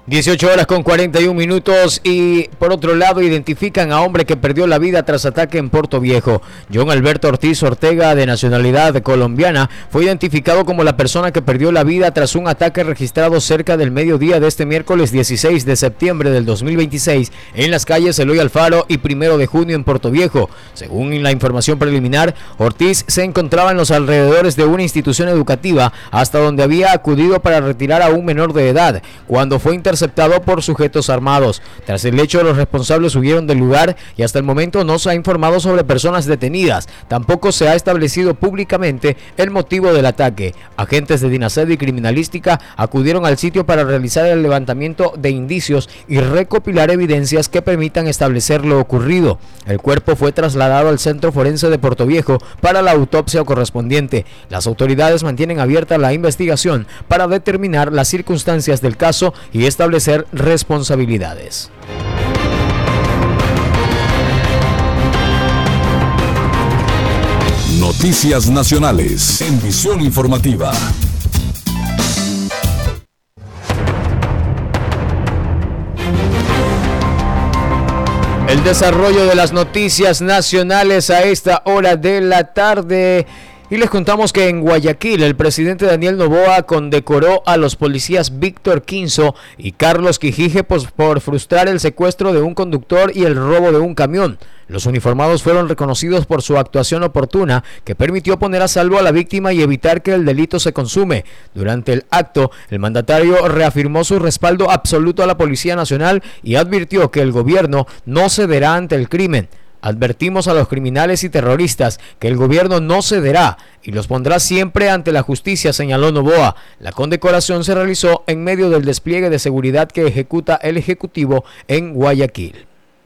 18 horas con 41 minutos y por otro lado identifican a hombre que perdió la vida tras ataque en Puerto Viejo. John Alberto Ortiz Ortega, de nacionalidad colombiana, fue identificado como la persona que perdió la vida tras un ataque registrado cerca del mediodía de este miércoles 16 de septiembre del 2026 en las calles Eloy Alfaro y 1 de junio en Puerto Viejo. Según la información preliminar, Ortiz se encontraba en los alrededores de una institución educativa hasta donde había acudido para retirar a un menor de edad, cuando fue interceptado por sujetos armados. Tras el hecho, los responsables huyeron del lugar y hasta el momento no se ha informado sobre personas detenidas. Tampoco se ha establecido públicamente el motivo del ataque. Agentes de DINASED y Criminalística acudieron al sitio para realizar el levantamiento de indicios y recopilar evidencias que permitan establecer lo ocurrido. El cuerpo fue trasladado al Centro Forense de Puerto Viejo para la autopsia correspondiente. Las autoridades mantienen abierta la investigación para determinar las circunstancias del caso y establecer responsabilidades. Noticias nacionales en Visión Informativa. El desarrollo de las noticias nacionales a esta hora de la tarde. Y les contamos que en Guayaquil el presidente Daniel Noboa condecoró a los policías Víctor Quinzo y Carlos Quijije por frustrar el secuestro de un conductor y el robo de un camión. Los uniformados fueron reconocidos por su actuación oportuna que permitió poner a salvo a la víctima y evitar que el delito se consume. Durante el acto, el mandatario reafirmó su respaldo absoluto a la Policía Nacional y advirtió que el gobierno no cederá ante el crimen. Advertimos a los criminales y terroristas que el gobierno no cederá y los pondrá siempre ante la justicia, señaló Noboa. La condecoración se realizó en medio del despliegue de seguridad que ejecuta el Ejecutivo en Guayaquil.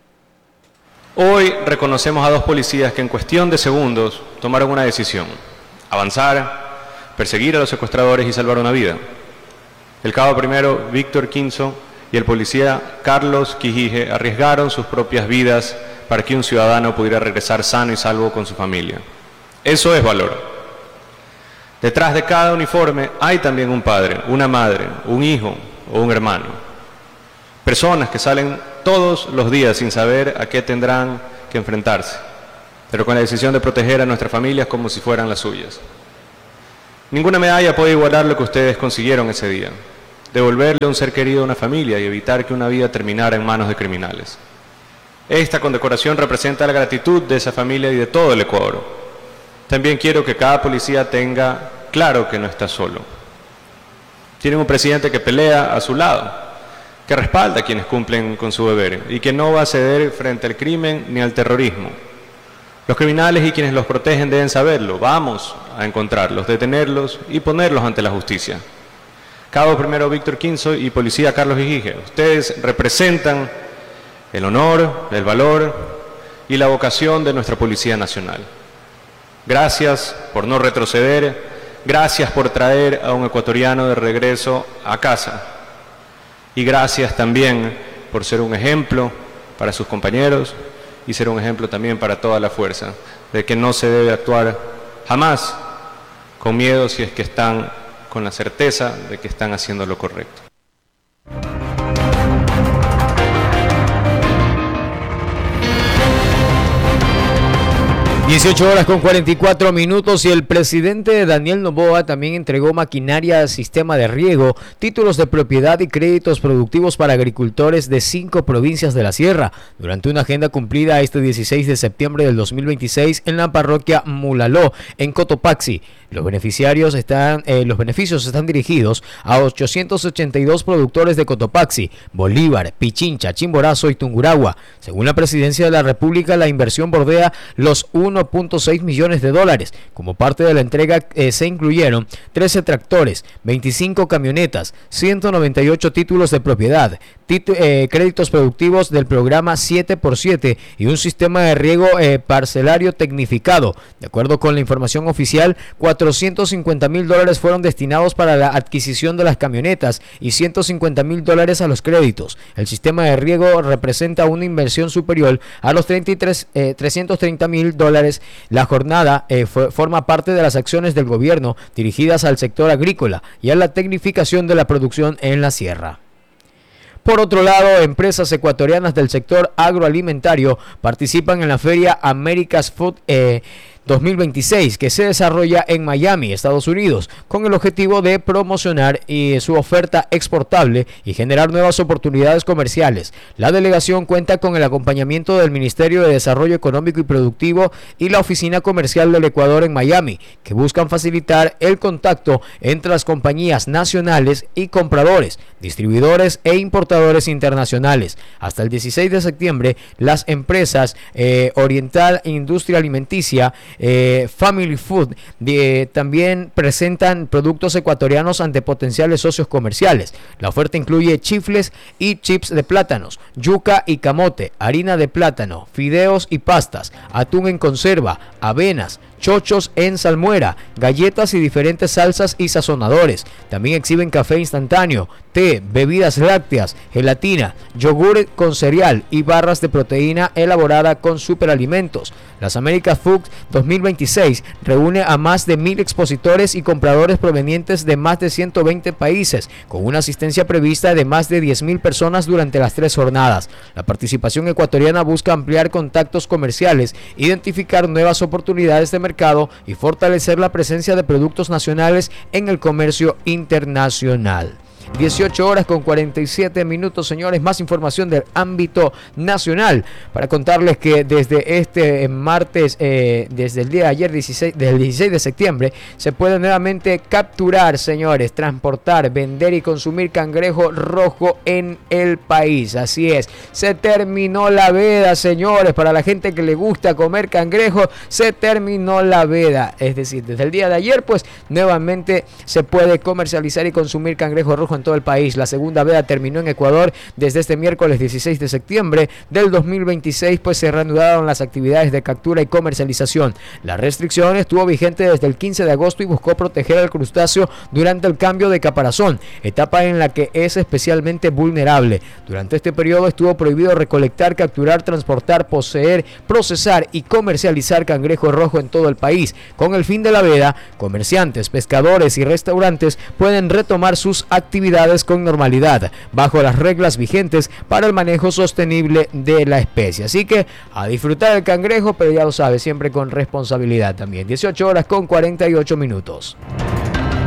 Hoy reconocemos a dos policías que en cuestión de segundos tomaron una decisión: avanzar, perseguir a los secuestradores y salvar una vida. El cabo primero, Víctor Quinzo, y el policía Carlos Quijije arriesgaron sus propias vidas para que un ciudadano pudiera regresar sano y salvo con su familia. Eso es valor. Detrás de cada uniforme hay también un padre, una madre, un hijo o un hermano. Personas que salen todos los días sin saber a qué tendrán que enfrentarse, pero con la decisión de proteger a nuestras familias como si fueran las suyas. Ninguna medalla puede igualar lo que ustedes consiguieron ese día: devolverle un ser querido a una familia y evitar que una vida terminara en manos de criminales. Esta condecoración representa la gratitud de esa familia y de todo el Ecuador. También quiero que cada policía tenga claro que no está solo. Tienen un presidente que pelea a su lado, que respalda a quienes cumplen con su deber y que no va a ceder frente al crimen ni al terrorismo. Los criminales y quienes los protegen deben saberlo. Vamos a encontrarlos, detenerlos y ponerlos ante la justicia. Cabo primero Víctor Quinzo y policía Carlos Quijije, ustedes representan el honor, el valor y la vocación de nuestra Policía Nacional. Gracias por no retroceder, gracias por traer a un ecuatoriano de regreso a casa y gracias también por ser un ejemplo para sus compañeros y ser un ejemplo también para toda la fuerza, de que no se debe actuar jamás con miedo si es que están con la certeza de que están haciendo lo correcto. 18 horas con 44 minutos y el presidente Daniel Noboa también entregó maquinaria al sistema de riego, títulos de propiedad y créditos productivos para agricultores de 5 provincias de la Sierra, durante una agenda cumplida este 16 de septiembre del 2026 en la parroquia Mulaló, en Cotopaxi. Los beneficios están dirigidos a 882 productores de Cotopaxi, Bolívar, Pichincha, Chimborazo y Tungurahua. Según la Presidencia de la República, la inversión bordea los 1.6 millones de dólares. Como parte de la entrega se incluyeron 13 tractores, 25 camionetas, 198 títulos de propiedad, créditos productivos del programa 7x7 y un sistema de riego parcelario tecnificado. De acuerdo con la información oficial, $450,000 fueron destinados para la adquisición de las camionetas y $150,000 a los créditos. El sistema de riego representa una inversión superior a los $330,000. La jornada forma parte de las acciones del gobierno dirigidas al sector agrícola y a la tecnificación de la producción en la sierra. Por otro lado, empresas ecuatorianas del sector agroalimentario participan en la feria America's Food 2026, que se desarrolla en Miami, Estados Unidos, con el objetivo de promocionar su oferta exportable y generar nuevas oportunidades comerciales. La delegación cuenta con el acompañamiento del Ministerio de Desarrollo Económico y Productivo y la Oficina Comercial del Ecuador en Miami, que buscan facilitar el contacto entre las compañías nacionales y compradores, distribuidores e importadores internacionales. Hasta el 16 de septiembre, las empresas Oriental Industria Alimenticia, Family Food también presentan productos ecuatorianos ante potenciales socios comerciales. La oferta incluye chifles y chips de plátanos, yuca y camote, harina de plátano, fideos y pastas, atún en conserva, avenas, chochos en salmuera, galletas y diferentes salsas y sazonadores. También exhiben café instantáneo, té, bebidas lácteas, gelatina, yogur con cereal y barras de proteína elaborada con superalimentos. Las America's Food 2026 reúne a más de 1,000 expositores y compradores provenientes de más de 120 países, con una asistencia prevista de más de 10,000 personas durante las 3 jornadas. La participación ecuatoriana busca ampliar contactos comerciales, identificar nuevas oportunidades de mercado y fortalecer la presencia de productos nacionales en el comercio internacional. 18 horas con 47 minutos, señores. Más información del ámbito nacional para contarles que desde este martes, desde el día de ayer, desde el 16 de septiembre, se puede nuevamente capturar, señores, transportar, vender y consumir cangrejo rojo en el país. Así es, se terminó la veda, señores. Para la gente que le gusta comer cangrejo, se terminó la veda. Es decir, desde el día de ayer, pues nuevamente se puede comercializar y consumir cangrejo rojo en todo el país. La segunda veda terminó en Ecuador desde este miércoles 16 de septiembre del 2026, pues se reanudaron las actividades de captura y comercialización. La restricción estuvo vigente desde el 15 de agosto y buscó proteger al crustáceo durante el cambio de caparazón, etapa en la que es especialmente vulnerable. Durante este periodo estuvo prohibido recolectar, capturar, transportar, poseer, procesar y comercializar cangrejo rojo en todo el país. Con el fin de la veda, comerciantes, pescadores y restaurantes pueden retomar sus actividades con normalidad, bajo las reglas vigentes para el manejo sostenible de la especie. Así que a disfrutar el cangrejo, pero ya lo sabe, siempre con responsabilidad también. 18 horas con 48 minutos.